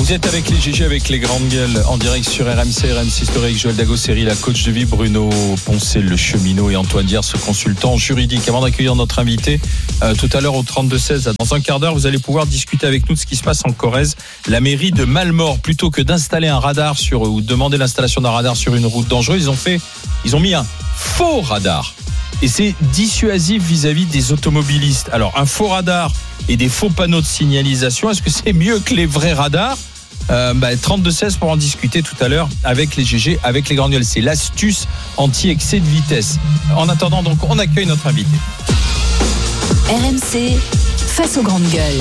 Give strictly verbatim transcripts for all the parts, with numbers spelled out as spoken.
Vous êtes avec les G G, avec les grandes gueules, en direct sur R M C, R M C Historique, Joël Dagosseri, la coach de vie, Bruno Poncel, le cheminot, et Antoine Diers, ce consultant juridique. Avant d'accueillir notre invité, euh, tout à l'heure au trente-deux seize, dans un quart d'heure, vous allez pouvoir discuter avec nous de ce qui se passe en Corrèze. La mairie de Malmort, plutôt que d'installer un radar sur, ou demander l'installation d'un radar sur une route dangereuse, ils ont fait, ils ont mis un faux radar. Et c'est dissuasif vis-à-vis des automobilistes. Alors, un faux radar et des faux panneaux de signalisation, est-ce que c'est mieux que les vrais radars ? euh, bah, trente-deux seize pour en discuter tout à l'heure avec les G G, avec les grandes gueules. C'est l'astuce anti-excès de vitesse. En attendant, donc, on accueille notre invité. R M C, face aux grandes gueules.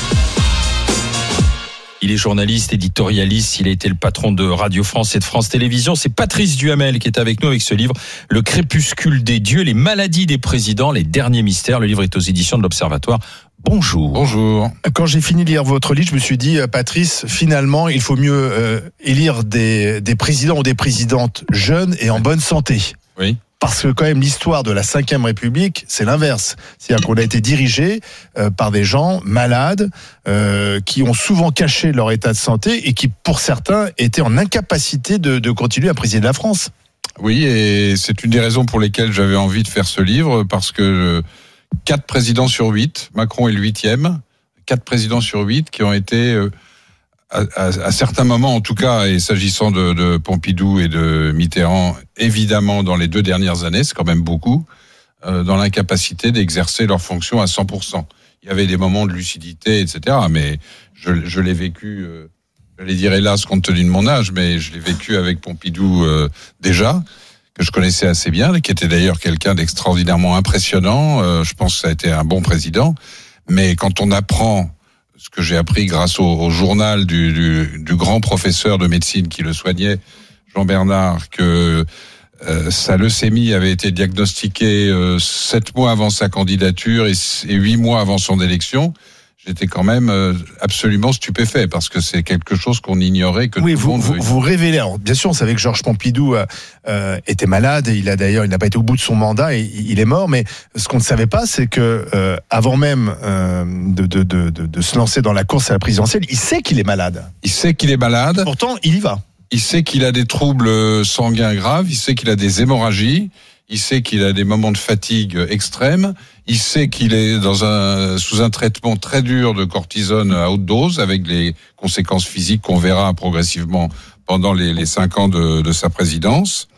Il est journaliste, éditorialiste, il a été le patron de Radio France et de France Télévisions. C'est Patrice Duhamel qui est avec nous avec ce livre, Le crépuscule des dieux, les maladies des présidents, les derniers mystères. Le livre est aux éditions de l'Observatoire. Bonjour. Bonjour. Quand j'ai fini de lire votre livre, je me suis dit, Patrice, finalement, il faut mieux euh, élire des, des présidents ou des présidentes jeunes et en bonne santé. Oui. Parce que quand même l'histoire de la cinquième République, c'est l'inverse. C'est-à-dire qu'on a été dirigé euh, par des gens malades euh, qui ont souvent caché leur état de santé et qui, pour certains, étaient en incapacité de, de continuer à présider la France. Oui, et c'est une des raisons pour lesquelles j'avais envie de faire ce livre, parce que quatre présidents sur huit, Macron est le huitième, quatre présidents sur huit qui ont été... Euh, À, à, à certains moments, en tout cas, et s'agissant de, de Pompidou et de Mitterrand, évidemment, dans les deux dernières années, c'est quand même beaucoup, euh, dans l'incapacité d'exercer leurs fonctions à cent pour cent. Il y avait des moments de lucidité, et cetera, mais je, je l'ai vécu, euh, j'allais dire hélas, compte tenu de mon âge, mais je l'ai vécu avec Pompidou euh, déjà, que je connaissais assez bien, qui était d'ailleurs quelqu'un d'extraordinairement impressionnant. Euh, je pense que ça a été un bon président, mais quand on apprend ce que j'ai appris grâce au, au journal du, du, du grand professeur de médecine qui le soignait, Jean Bernard, que euh, sa leucémie avait été diagnostiquée euh, sept mois avant sa candidature et, et huit mois avant son élection, j'étais quand même euh, absolument stupéfait, parce que c'est quelque chose qu'on ignorait, que oui, tout vous, le monde... vous, vous révélez. Alors, bien sûr, on savait que Georges Pompidou euh, euh, était malade. Il a d'ailleurs, il n'a pas été au bout de son mandat et il est mort. Mais ce qu'on ne savait pas, c'est que euh, avant même euh, de, de, de, de, de se lancer dans la course à la présidentielle, il sait qu'il est malade. Il sait qu'il est malade. Pourtant, il y va. Il sait qu'il a des troubles sanguins graves. Il sait qu'il a des hémorragies. Il sait qu'il a des moments de fatigue extrêmes. Il sait qu'il est dans un, sous un traitement très dur de cortisone à haute dose, avec les conséquences physiques qu'on verra progressivement pendant les, les cinq ans de, de sa présidence.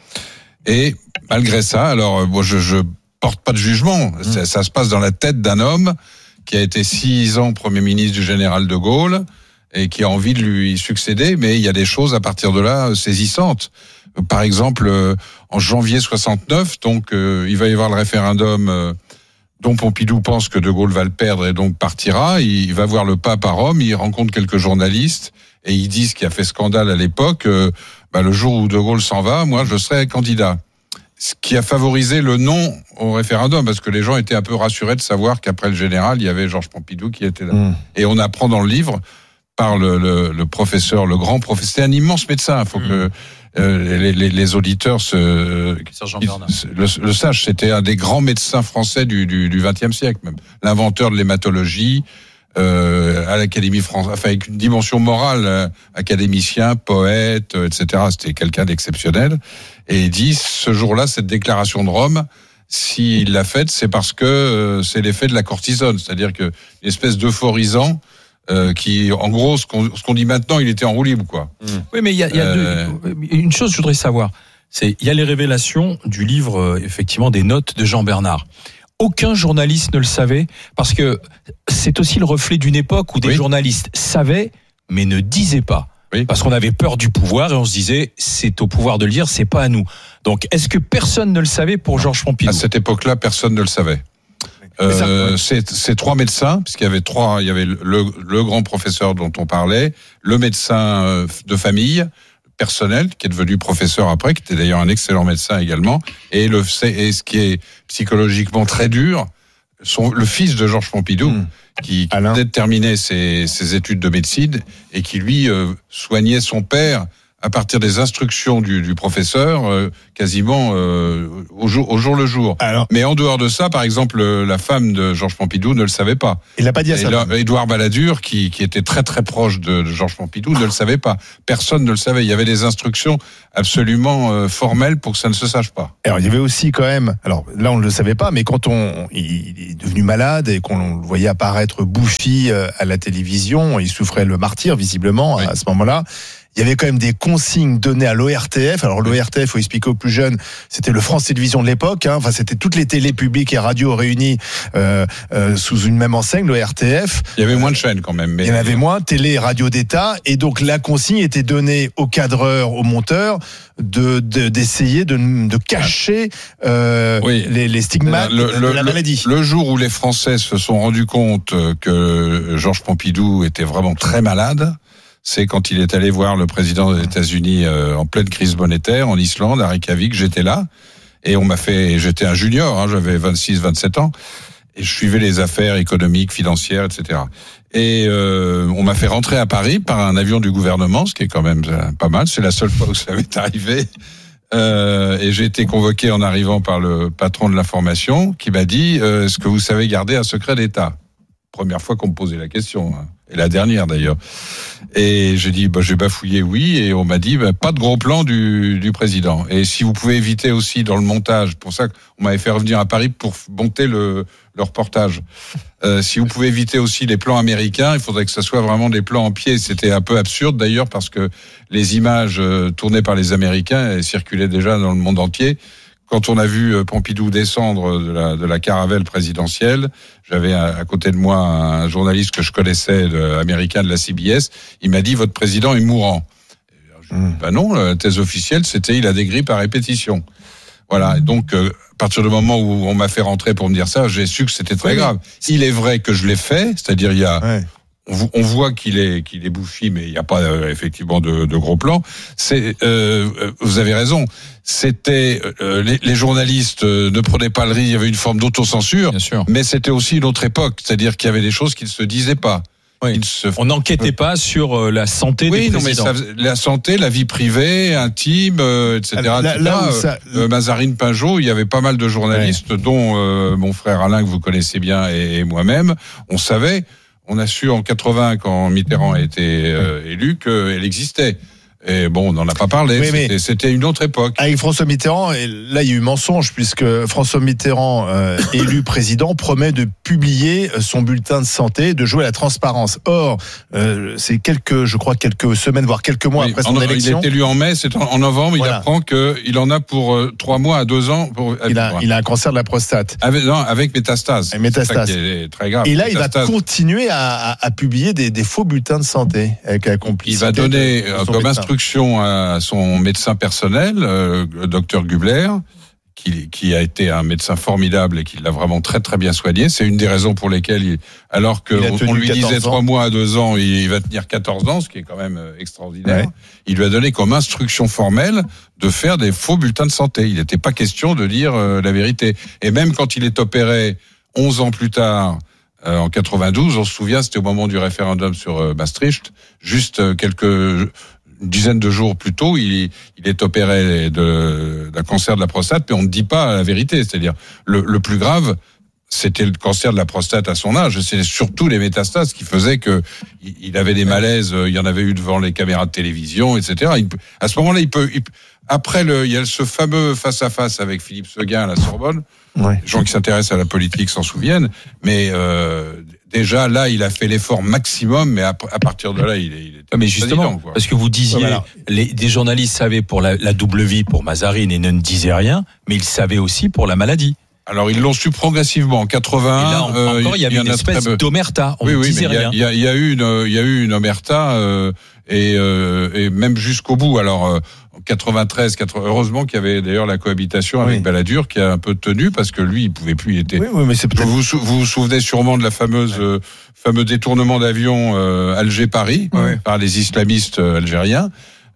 Et malgré ça, alors moi je, je porte pas de jugement. Mmh. Ça, ça se passe dans la tête d'un homme qui a été six ans Premier ministre du général de Gaulle et qui a envie de lui succéder. Mais il y a des choses à partir de là saisissantes. Par exemple, en janvier soixante-neuf, donc euh, il va y avoir le référendum euh, dont Pompidou pense que De Gaulle va le perdre et donc partira. Il va voir le pape à Rome, il rencontre quelques journalistes et ils disent, qu'il a fait scandale à l'époque, euh, bah, le jour où De Gaulle s'en va, moi je serai candidat. Ce qui a favorisé le non au référendum, parce que les gens étaient un peu rassurés de savoir qu'après le général, il y avait Georges Pompidou qui était là. Mmh. Et on apprend dans le livre, par le, le, le professeur, le grand professeur, c'était un immense médecin, il faut mmh. que Euh, les, les, les auditeurs se, le, le sachent, c'était un des grands médecins français du, du, du vingtième siècle même, l'inventeur de l'hématologie euh, à l'Académie française, enfin avec une dimension morale, euh, académicien, poète, euh, et cetera. C'était quelqu'un d'exceptionnel. Et il dit, ce jour-là, cette déclaration de Rome, s'il l'a faite, c'est parce que euh, c'est l'effet de la cortisone, c'est-à-dire que une espèce d'euphorisant. Euh, qui, en gros, ce qu'on, ce qu'on dit maintenant, il était en roue libre, quoi. Mmh. Oui, mais il y a, y a euh... deux, une chose que je voudrais savoir, c'est il y a les révélations du livre, euh, effectivement, des notes de Jean Bernard. Aucun journaliste ne le savait, parce que c'est aussi le reflet d'une époque où des oui. journalistes savaient, mais ne disaient pas. Oui. Parce qu'on avait peur du pouvoir et on se disait, c'est au pouvoir de le dire, c'est pas à nous. Donc, est-ce que personne ne le savait pour Georges Pompidou ? À cette époque-là, personne ne le savait. Euh, c'est, c'est trois médecins, puisqu'il y avait trois, il y avait le, le grand professeur dont on parlait, le médecin de famille, personnel, qui est devenu professeur après, qui était d'ailleurs un excellent médecin également, et le, et ce qui est psychologiquement très dur, son, le fils de Georges Pompidou, mmh. qui, qui venait de terminer ses, ses études de médecine, et qui lui, euh, soignait son père, à partir des instructions du, du professeur, euh, quasiment euh, au, jour, au jour le jour. Alors, mais en dehors de ça, par exemple, la femme de Georges Pompidou ne le savait pas. Il l'a pas dit à ça. Édouard Balladur, qui, qui était très très proche de, de Georges Pompidou, ne le savait pas. Personne ne le savait. Il y avait des instructions absolument euh, formelles pour que ça ne se sache pas. Alors il y avait aussi quand même, alors là on ne le savait pas, mais quand on il est devenu malade et qu'on le voyait apparaître bouffi à la télévision, il souffrait le martyre visiblement oui. à ce moment-là. Il y avait quand même des consignes données à l'O R T F. Alors l'O R T F, faut expliquer aux plus jeunes, c'était le France Télévisions de l'époque. Hein. Enfin, c'était toutes les télés publiques et radios réunies euh, euh, sous une même enseigne, l'O R T F. Il y avait moins de chaînes quand même. Mais... Il y en avait moins, télé et radio d'État. Et donc la consigne était donnée aux cadreurs, aux monteurs, de, de d'essayer de, de cacher euh, oui. les, les stigmates le, de, le, de la maladie. Le, le jour où les Français se sont rendus compte que Georges Pompidou était vraiment très malade, c'est quand il est allé voir le président des États-Unis euh, en pleine crise monétaire en Islande, à Reykjavik. J'étais là et on m'a fait, j'étais un junior, hein, j'avais vingt-six, vingt-sept ans et je suivais les affaires économiques, financières, et cetera. Et euh, on m'a fait rentrer à Paris par un avion du gouvernement, ce qui est quand même pas mal. C'est la seule fois où ça m'est arrivé. Euh, et j'ai été convoqué en arrivant par le patron de l'information qui m'a dit euh, est-ce que vous savez garder un secret d'État ? Première fois qu'on me posait la question, hein. Et la dernière d'ailleurs. Et j'ai dit, bah, j'ai bafouillé oui, et on m'a dit, bah, pas de gros plan du, du président. Et si vous pouvez éviter aussi dans le montage, pour ça qu'on m'avait fait revenir à Paris pour monter le, le reportage. Euh, si vous pouvez éviter aussi les plans américains, il faudrait que ça soit vraiment des plans en pied. C'était un peu absurde d'ailleurs parce que les images tournées par les Américains elles circulaient déjà dans le monde entier. Quand on a vu Pompidou descendre de la, de la caravelle présidentielle, j'avais à, à côté de moi un journaliste que je connaissais, de, américain de la C B S. Il m'a dit, votre président est mourant. Je dis, ben non, la thèse officielle, c'était il a des grippes à répétition. Voilà. Donc, euh, à partir du moment où on m'a fait rentrer pour me dire ça, j'ai su que c'était très oui, grave. Il est vrai que je l'ai fait, c'est-à-dire il y a... Ouais. On voit qu'il est qu'il est bouffi, mais il n'y a pas euh, effectivement de, de gros plans. C'est, euh, vous avez raison. C'était euh, les, les journalistes euh, ne prenaient pas le risque. Il y avait une forme d'autocensure, bien sûr. Mais c'était aussi une autre époque, c'est-à-dire qu'il y avait des choses qui ne se disaient pas. Oui. Se... On n'enquêtait pas sur la santé oui, des non, présidents. Mais ça, la santé, la vie privée, intime, euh, et cetera. Là, et cetera. Là où ça... euh, Mazarine Pinjot, il y avait pas mal de journalistes, ouais. dont euh, mon frère Alain que vous connaissez bien et, et moi-même. On savait. On a su en quatre-vingts, quand Mitterrand a été euh, élu, qu'elle existait. Et bon, on n'en a pas parlé, oui, c'était, c'était une autre époque. Avec François Mitterrand, et là il y a eu mensonge, puisque François Mitterrand, euh, élu président, promet de publier son bulletin de santé, de jouer à la transparence. Or, euh, c'est quelques, je crois, quelques semaines, voire quelques mois oui, après son en, élection. Il est élu en mai, c'est en, en novembre, voilà. Il apprend qu'il en a pour euh, trois mois à deux ans. Pour, il, a, il a un cancer de la prostate. Avec, non, avec métastase. Avec métastase. C'est ça qui est très grave. Et là, métastase. Il va continuer à, à, à publier des, des faux bulletins de santé avec la complicité. Il va donner de, de comme médecin. Instruction à son médecin personnel, euh, le docteur Gubler, qui, qui a été un médecin formidable et qui l'a vraiment très très bien soigné. C'est une des raisons pour lesquelles, il, alors que on, on lui disait trois mois à deux ans, il va tenir quatorze ans, ce qui est quand même extraordinaire. Ouais. Il lui a donné comme instruction formelle de faire des faux bulletins de santé. Il n'était pas question de dire euh, la vérité. Et même quand il est opéré onze ans plus tard, Euh, en quatre-vingt-douze, on se souvient, c'était au moment du référendum sur euh, Maastricht, juste euh, quelques une dizaine de jours plus tôt, il, il est opéré de, d'un cancer de la prostate, mais on ne dit pas la vérité. C'est-à-dire, le, le plus grave, c'était le cancer de la prostate à son âge. C'est surtout les métastases qui faisaient que il avait des malaises. Il y en avait eu devant les caméras de télévision, et cetera. Il, à ce moment-là, il peut. Il, après, le, il y a ce fameux face à face avec Philippe Seguin à la Sorbonne. Ouais. Les gens qui s'intéressent à la politique s'en souviennent. Mais euh, déjà là, il a fait l'effort maximum. Mais à, à partir de là, il est. Il est mais justement, quoi. Parce que vous disiez, voilà. les, des journalistes savaient pour la, la double vie pour Mazarine et ne disaient rien, mais ils savaient aussi pour la maladie. Alors ils l'ont su progressivement en quatre-vingt-un. Et là, encore, euh, il y avait il y une espèce très... d'omerta. On oui, ne oui, disait mais rien. Il y a, il y a eu une, il y a eu une omerta euh, et, euh, et même jusqu'au bout. Alors euh, en quatre-vingt-treize, quatre-vingts, heureusement qu'il y avait d'ailleurs la cohabitation avec oui. Balladur qui a un peu tenu parce que lui, il pouvait plus. Il était. Oui, oui, mais c'est peut-être... Vous, vous vous souvenez sûrement de la fameuse ouais. euh, fameux détournement d'avion euh, Alger-Paris ouais. par les islamistes euh, algériens.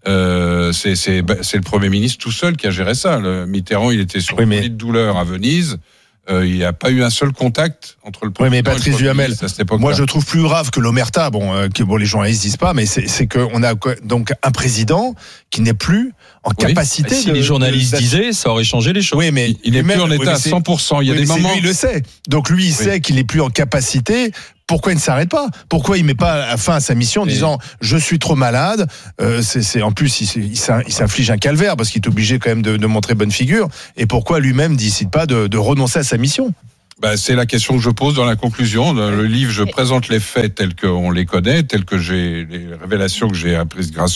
Euh, c'est, c'est, c'est le Premier ministre tout seul qui a géré ça. Le Mitterrand, il était sur oui, mais... une petite douleur à Venise. euh, il n'y a pas eu un seul contact entre le président oui, mais Patrice et le Premier Duhamel, ministre à cette époque-là. moi je trouve plus grave que l'omerta, bon, euh, que bon, les journalistes disent pas, mais c'est, c'est qu'on a donc un président qui n'est plus en oui. capacité. Si de, les journalistes de, disaient, ça aurait changé les choses. Oui, mais il, il est plus en état oui, à cent pour cent. Il y a oui, des moments. Lui, il le sait. Donc lui, il oui. sait qu'il n'est plus en capacité. Pourquoi il ne s'arrête pas ? Pourquoi il met pas fin à sa mission en et... disant je suis trop malade ? euh, c'est, c'est, En plus, il, il s'inflige un calvaire parce qu'il est obligé quand même de, de montrer bonne figure. Et pourquoi lui-même ne décide pas de, de renoncer à sa mission ? Bah, c'est la question que je pose dans la conclusion. Dans le livre, je présente les faits tels qu'on les connaît, tels que j'ai les révélations que j'ai apprises grâce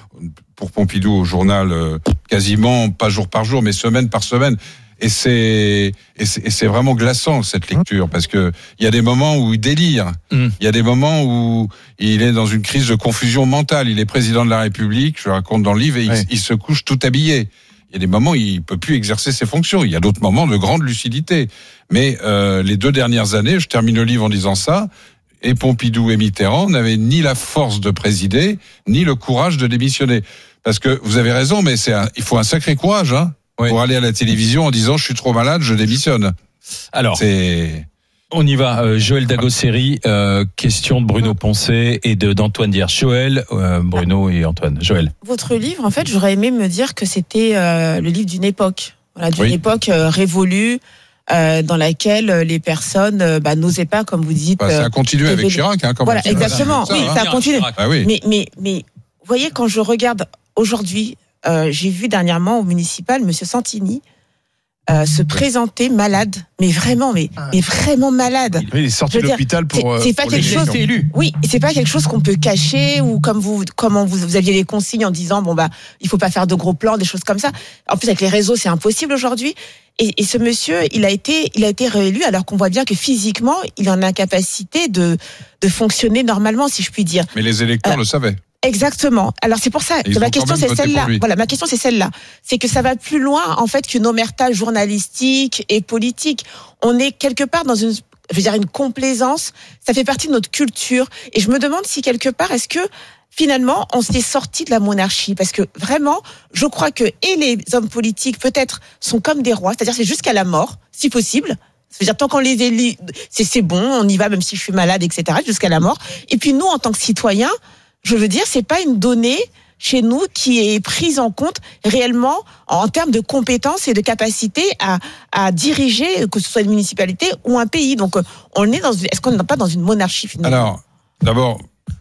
pour Pompidou au journal, quasiment pas jour par jour, mais semaine par semaine. Et c'est, et c'est, et c'est vraiment glaçant cette lecture parce que il y a des moments où il délire, il y a des moments où il est dans une crise de confusion mentale. Il est président de la République, je le raconte dans le livre, et ouais. il, il se couche tout habillé. Il y a des moments où il peut plus exercer ses fonctions. Il y a d'autres moments de grande lucidité. Mais euh, les deux dernières années, je termine le livre en disant ça, et Pompidou et Mitterrand n'avaient ni la force de présider, ni le courage de démissionner. Parce que vous avez raison, mais c'est un, il faut un sacré courage hein, oui. pour aller à la télévision en disant je suis trop malade, je démissionne. Alors. C'est... On y va, euh, Joël Dagosséry, euh, question de Bruno Poncet et de, d'Antoine Dier. Joël, euh, Bruno et Antoine. Joël. Votre livre, en fait, j'aurais aimé me dire que c'était euh, le livre d'une époque, voilà, d'une oui. époque euh, révolue, euh, dans laquelle les personnes euh, bah, n'osaient pas, comme vous dites. Bah, ça a continué avec Chirac, hein, quand voilà, même. Exactement. Ça, oui, hein. ça a continué. Ah, oui. Mais, mais, mais, vous voyez, quand je regarde aujourd'hui, euh, j'ai vu dernièrement au municipal, Monsieur Santini. Euh, se présenter malade, mais vraiment, mais, mais vraiment malade. Oui, il est sorti de l'hôpital pour. C'est, c'est pas pour quelque chose. Élu. Oui, c'est pas quelque chose qu'on peut cacher ou comme vous, comment vous, vous aviez les consignes en disant bon bah il faut pas faire de gros plans, des choses comme ça. En plus avec les réseaux, c'est impossible aujourd'hui. Et, et ce monsieur, il a été, il a été réélu alors qu'on voit bien que physiquement, il en a incapacité de de fonctionner normalement, si je puis dire. Mais les électeurs euh, le savaient. Exactement. Alors c'est pour ça que ma question c'est celle-là. Voilà, ma question c'est celle-là. C'est que ça va plus loin en fait qu'une omerta journalistique et politique. On est quelque part dans une, je veux dire une complaisance. Ça fait partie de notre culture. Et je me demande si quelque part est-ce que finalement on s'est sorti de la monarchie parce que vraiment, je crois que et les hommes politiques peut-être sont comme des rois, c'est-à-dire c'est jusqu'à la mort, si possible. C'est-à-dire tant qu'on les élit, c'est c'est bon, on y va même si je suis malade, et cetera jusqu'à la mort. Et puis nous en tant que citoyens. Je veux dire, c'est pas une donnée chez nous qui est prise en compte réellement en termes de compétences et de capacité à, à diriger, que ce soit une municipalité ou un pays. Donc, on est dans, est-ce qu'on n'est pas dans une monarchie finalement ? Alors, d'abord,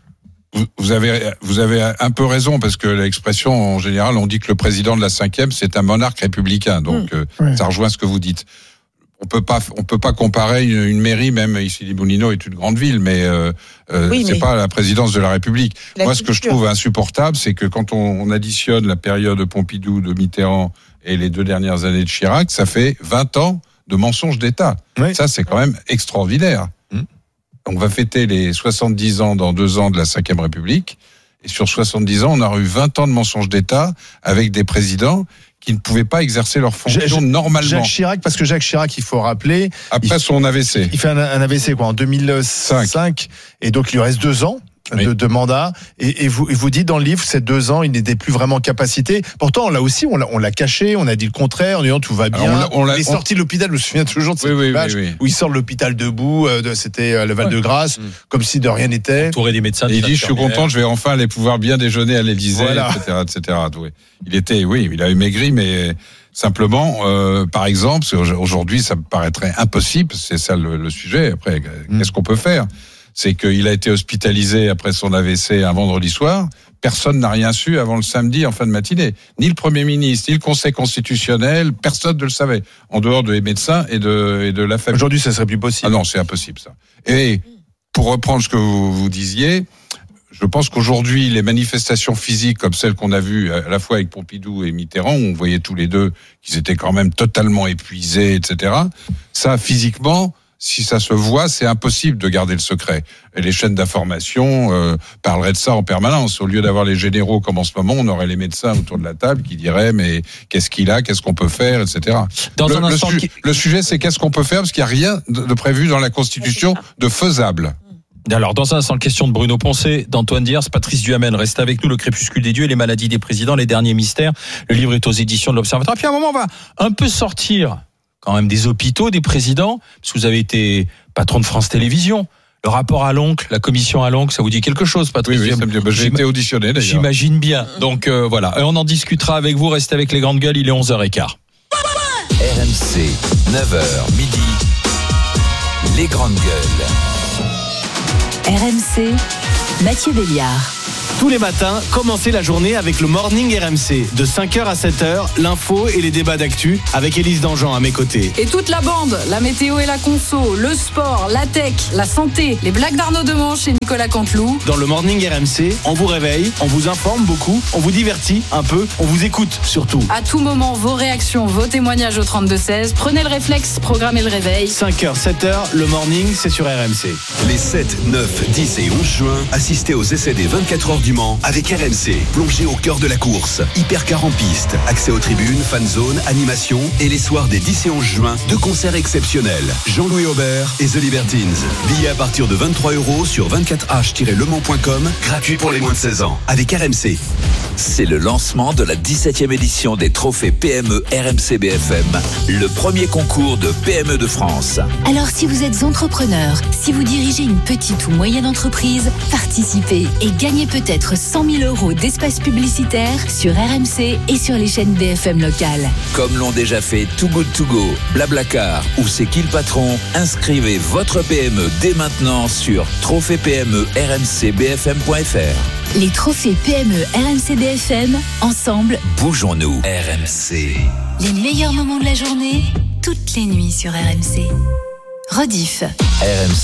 vous avez, vous avez un peu raison parce que l'expression en général, on dit que le président de la cinquième, c'est un monarque républicain. Donc, mmh. euh, ça rejoint ce que vous dites. On peut pas, on peut pas comparer une, une mairie, même ici les Moulineaux est une grande ville, mais euh, euh, oui, c'est mais pas la présidence de la République. La Moi, culture. Ce que je trouve insupportable, c'est que quand on, on additionne la période de Pompidou, de Mitterrand et les deux dernières années de Chirac, ça fait vingt ans de mensonges d'État. Oui. Ça, c'est quand même extraordinaire. Mmh. On va fêter les soixante-dix ans dans deux ans de la cinquième République, et sur soixante-dix ans, on a eu vingt ans de mensonges d'État avec des présidents qui ne pouvaient pas exercer leurs fonctions Jacques, normalement. Jacques Chirac, parce que Jacques Chirac, il faut rappeler... Après il, son A V C. Il fait un, un A V C quoi, en deux mille cinq. Cinq, et donc il lui reste deux ans oui. de, de mandat. Et, et, vous, et vous dites dans le livre, ces deux ans, il n'était plus vraiment capacité. Pourtant, là aussi, on l'a, on l'a caché, on a dit le contraire, en disant tout va bien. Alors, on l'a, on l'a, il est sorti de l'hôpital, je me souviens toujours de cette oui, image, oui, oui, oui. où il sort de l'hôpital debout, de, c'était le Val-de-Grâce, ouais. comme si de rien n'était. Entouré des médecins. Et il dit, je suis content, je vais enfin aller pouvoir bien déjeuner à l'Élysée, voilà. et cetera, et cetera. Il était, oui, il avait maigri, mais... Simplement, euh, par exemple, aujourd'hui, ça me paraîtrait impossible, c'est ça le, le sujet. Après, mmh. qu'est-ce qu'on peut faire ? C'est qu'il a été hospitalisé après son A V C un vendredi soir. Personne n'a rien su avant le samedi en fin de matinée. Ni le Premier ministre, ni le Conseil constitutionnel, personne ne le savait. En dehors des médecins et de, et de la famille. Aujourd'hui, ça serait plus possible. Ah non, c'est impossible, ça. Et pour reprendre ce que vous, vous disiez... Je pense qu'aujourd'hui, les manifestations physiques comme celles qu'on a vues à la fois avec Pompidou et Mitterrand, où on voyait tous les deux qu'ils étaient quand même totalement épuisés, et cetera. Ça, physiquement, si ça se voit, c'est impossible de garder le secret. Et les chaînes d'information euh, parleraient de ça en permanence. Au lieu d'avoir les généraux comme en ce moment, on aurait les médecins autour de la table qui diraient mais qu'est-ce qu'il a, qu'est-ce qu'on peut faire, et cetera. Dans le, un instant, le, su- qui... le sujet, c'est qu'est-ce qu'on peut faire parce qu'il n'y a rien de prévu dans la Constitution de faisable. Alors, dans un instant, question de Bruno Poncet, d'Antoine Diers, Patrice Duhamel. Reste avec nous, le crépuscule des dieux, les maladies des présidents, les derniers mystères. Le livre est aux éditions de l'Observatoire. Puis à un moment, on va un peu sortir quand même des hôpitaux, des présidents, parce que vous avez été patron de France Télévisions. Le rapport à l'oncle, la commission à l'oncle, ça vous dit quelque chose, Patrick? Oui, oui, ça me dit, bah, j'ai été auditionné d'ailleurs. J'imagine bien. Donc euh, voilà, et on en discutera avec vous. Restez avec les grandes gueules, il est onze heures quinze. R M C, neuf heures midi, les grandes gueules. R M C, Mathieu Béliard. Tous les matins, commencez la journée avec le Morning R M C. De cinq heures à sept heures, l'info et les débats d'actu avec Élise Dangean à mes côtés. Et toute la bande, la météo et la conso, le sport, la tech, la santé, les blagues d'Arnaud Demanche et Nicolas Canteloup. Dans le Morning R M C, on vous réveille, on vous informe beaucoup, on vous divertit un peu, on vous écoute surtout. À tout moment, vos réactions, vos témoignages au trente-deux seize. Prenez le réflexe, programmez le réveil. cinq heures, sept heures, le Morning, c'est sur R M C. Les sept, neuf, dix et onze juin, assistez aux essais des vingt-quatre heures du Mans avec R M C. Plongez au cœur de la course. Hypercar en piste, accès aux tribunes, fan zone, animation et les soirs des dix et onze juin, deux concerts exceptionnels. Jean-Louis Aubert et The Libertines. Billets à partir de vingt-trois euros sur vingt-quatre h tiret le mans point com, gratuit pour les moins de seize ans. Avec R M C. C'est le lancement de la dix-septième édition des trophées P M E R M C B F M, le premier concours de P M E de France. Alors si vous êtes entrepreneur, si vous dirigez une petite ou moyenne entreprise, participez et gagnez peut-être cent mille euros d'espace publicitaire sur R M C et sur les chaînes B F M locales. Comme l'ont déjà fait Too Good To Go, Blablacar ou C'est qui le patron, inscrivez votre P M E dès maintenant sur trophée P M E R M C B F M point F R. Les trophées P M E R M C B F M, ensemble, bougeons-nous. R M C. Les meilleurs moments de la journée, toutes les nuits sur R M C. Rediff. R M C.